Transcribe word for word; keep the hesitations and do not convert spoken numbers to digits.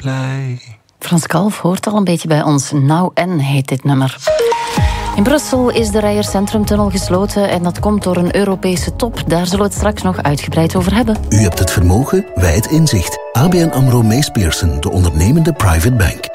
klei. Frans Kalf hoort al een beetje bij ons. Nou en heet dit nummer. In Brussel is de Reijer Centrumtunnel gesloten en dat komt door een Europese top. Daar zullen we het straks nog uitgebreid over hebben. U hebt het vermogen, wij het inzicht. A B N AMRO Mees Pierson, de ondernemende private bank.